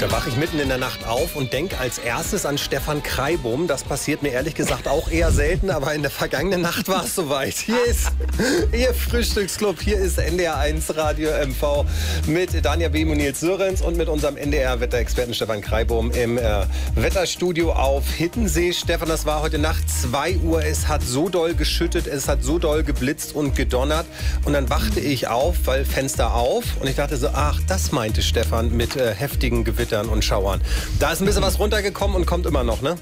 Da wache ich mitten in der Nacht auf und denke als erstes an Stefan Kreibum. Das passiert mir ehrlich gesagt auch eher selten, aber in der vergangenen Nacht war es soweit. Hier ist Ihr Frühstücksclub, hier ist NDR 1 Radio MV mit Danja Behm und Nils Sörens und mit unserem NDR-Wetterexperten Stefan Kreibum im Wetterstudio auf Hiddensee. Stefan, das war heute Nacht 2 Uhr. Es hat so doll geschüttet, es hat so doll geblitzt und gedonnert. Und dann wachte ich auf, weil Fenster auf. Und ich dachte so, ach, das meinte Stefan mit heftigen Gewittern und Schauern. Da ist ein bisschen was runtergekommen und kommt immer noch, ne?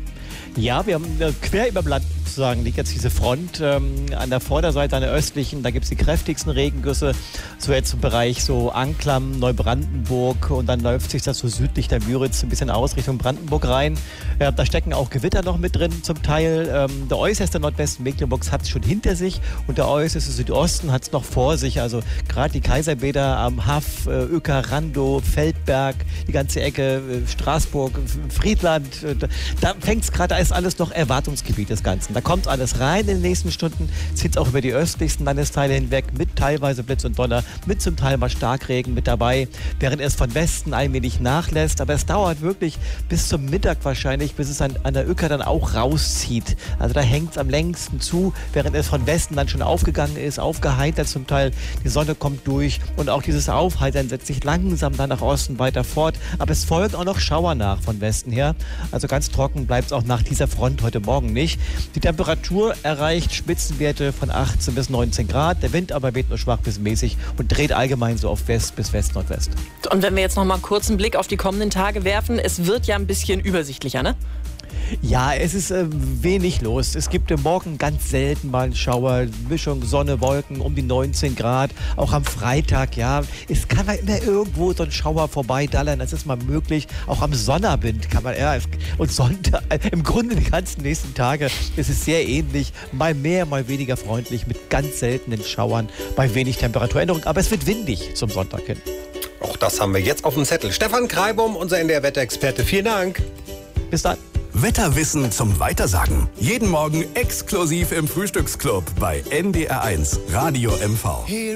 Ja, wir haben quer über Land sozusagen liegt jetzt diese Front an der Vorderseite, an der östlichen, da gibt es die kräftigsten Regengüsse, so jetzt im Bereich so Anklam, Neubrandenburg und dann läuft sich das so südlich der Müritz ein bisschen aus Richtung Brandenburg rein. Da stecken auch Gewitter noch mit drin zum Teil. Der äußerste Nordwesten Mecklenburgs hat es schon hinter sich und der äußerste Südosten hat es noch vor sich. Also gerade die Kaiserbäder am Haff, Uecker, Randow, Feldberg, die ganze Ecke, Straßburg, Friedland, da fängt es gerade, da ist alles noch Erwartungsgebiet des Ganzen. Da kommt alles rein in den nächsten Stunden, zieht es auch über die östlichsten Landesteile hinweg mit teilweise Blitz und Donner, mit zum Teil mal Starkregen mit dabei, während es von Westen allmählich nachlässt. Aber es dauert wirklich bis zum Mittag wahrscheinlich, bis es an der Uecker dann auch rauszieht. Also da hängt es am längsten zu, während es von Westen dann schon aufgegangen ist, aufgeheitert zum Teil. Die Sonne kommt durch und auch dieses Aufheitern setzt sich langsam dann nach Osten weiter fort. Aber es folgen auch noch Schauer nach von Westen her. Also ganz trocken bleibt es auch nach dieser Front heute Morgen nicht. Die Temperatur erreicht Spitzenwerte von 18 bis 19 Grad. Der Wind aber weht nur schwach bis mäßig und dreht allgemein so auf West bis West-Nordwest. Und wenn wir jetzt noch mal kurz einen Blick auf die kommenden Tage werfen, es wird ja ein bisschen übersichtlicher, ne? Ja, es ist wenig los. Es gibt morgen ganz selten mal einen Schauer, Mischung Sonne, Wolken um die 19 Grad. Auch am Freitag, ja. Es kann halt immer irgendwo so ein Schauer vorbeidallern. Das ist mal möglich. Auch am Sonnabend kann man, ja. Und Sonntag, im Grunde die ganzen nächsten Tage ist es sehr ähnlich. Mal mehr, mal weniger freundlich mit ganz seltenen Schauern bei wenig Temperaturänderung. Aber es wird windig zum Sonntag hin. Auch das haben wir jetzt auf dem Zettel. Stefan Kreibum, unser NDR-Wetterexperte. Vielen Dank. Bis dann. Wetterwissen zum Weitersagen. Jeden Morgen exklusiv im Frühstücksclub bei NDR 1 Radio MV.